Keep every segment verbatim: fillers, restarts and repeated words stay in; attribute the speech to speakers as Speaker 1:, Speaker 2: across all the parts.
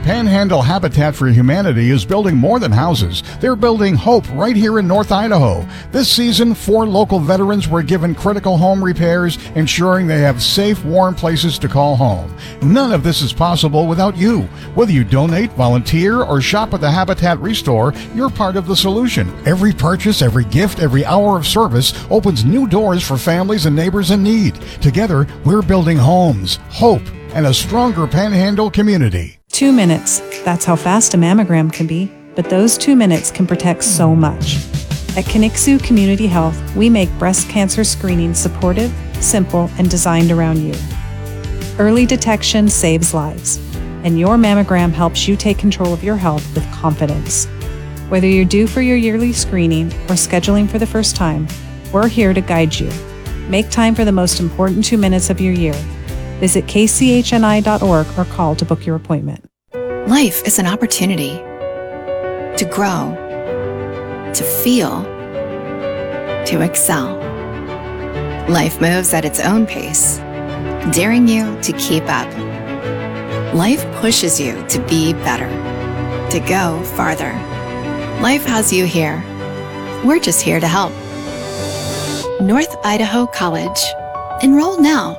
Speaker 1: Panhandle Habitat for Humanity is building more than houses. They're building hope right here in North Idaho. This season, four local veterans were given critical home repairs, ensuring they have safe, warm places to call home. None of this is possible without you. Whether you donate, volunteer, or shop at the Habitat Restore, you're part of the solution. Every purchase, every gift, every hour of service opens new doors for families and neighbors in need. Together, we're building homes, hope, and a stronger Panhandle community.
Speaker 2: Two minutes. That's how fast a mammogram can be. But those two minutes can protect so much. At Kinixu Community Health, we make breast cancer screening supportive, simple, and designed around you. Early detection saves lives, and your mammogram helps you take control of your health with confidence. Whether you're due for your yearly screening or scheduling for the first time, we're here to guide you. Make time for the most important two minutes of your year. Visit k c h n i dot org or call to book your appointment.
Speaker 3: Life is an opportunity to grow, to feel, to excel. Life moves at its own pace, daring you to keep up. Life pushes you to be better, to go farther. Life has you here. We're just here to help. North Idaho College. Enroll now.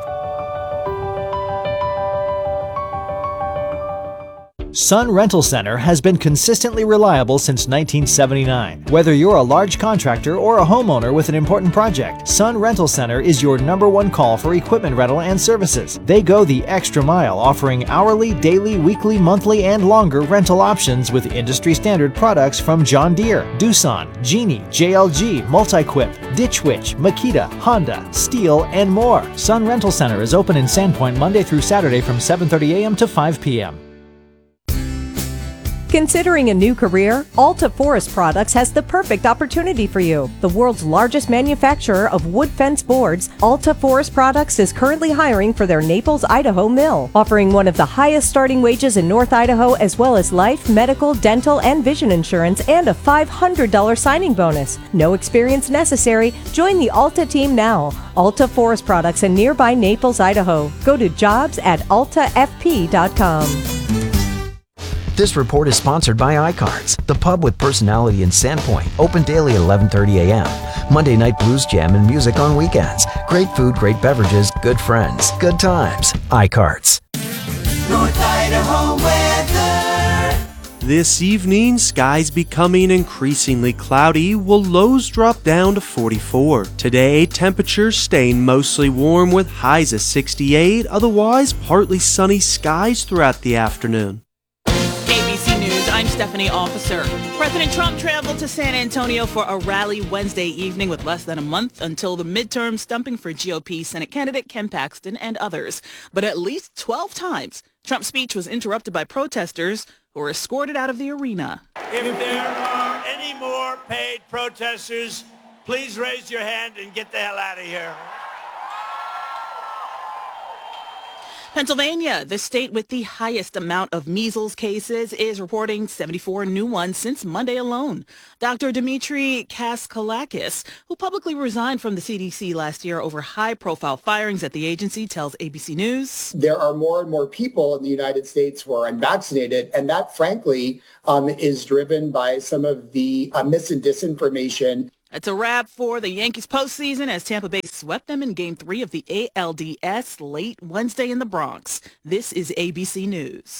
Speaker 4: Sun Rental Center has been consistently reliable since nineteen seventy-nine. Whether you're a large contractor or a homeowner with an important project, Sun Rental Center is your number one call for equipment rental and services. They go the extra mile, offering hourly, daily, weekly, monthly, and longer rental options with industry standard products from John Deere, Doosan, Genie, J L G, Multiquip, Ditch Witch, Makita, Honda, Steel, and more. Sun Rental Center is open in Sandpoint Monday through Saturday from seven thirty a m to five p m
Speaker 5: Considering a new career, Alta Forest Products has the perfect opportunity for you. The world's largest manufacturer of wood fence boards, Alta Forest Products is currently hiring for their Naples, Idaho mill, offering one of the highest starting wages in North Idaho, as well as life, medical, dental, and vision insurance, and a five hundred dollars signing bonus. No experience necessary. Join the Alta team now. Alta Forest Products in nearby Naples, Idaho. Go to jobs at alta f p dot com.
Speaker 6: This report is sponsored by iCards, the pub with personality in Sandpoint, open daily at eleven thirty a m Monday night blues jam and music on weekends. Great food, great beverages, good friends, good times. iCards.
Speaker 7: North Idaho weather. This evening, skies becoming increasingly cloudy, while lows drop down to forty-four. Today, temperatures staying mostly warm with highs of sixty-eight, otherwise partly sunny skies throughout the afternoon.
Speaker 8: I'm Stephanie Officer. President Trump traveled to San Antonio for a rally Wednesday evening with less than a month until the midterm stumping for G O P Senate candidate Ken Paxton and others. But at least twelve times, Trump's speech was interrupted by protesters who were escorted out of the arena.
Speaker 9: If there are any more paid protesters, please raise your hand and get the hell out of here.
Speaker 8: Pennsylvania, the state with the highest amount of measles cases, is reporting seventy-four new ones since Monday alone. Doctor Dimitri Kaskalakis, who publicly resigned from the C D C last year over high-profile firings at the agency, tells A B C News.
Speaker 10: There are more and more people in the United States who are unvaccinated, and that, frankly, um, is driven by some of the uh, mis and disinformation.
Speaker 8: It's a wrap for the Yankees postseason as Tampa Bay swept them in Game three of the A L D S late Wednesday in the Bronx. This is A B C News.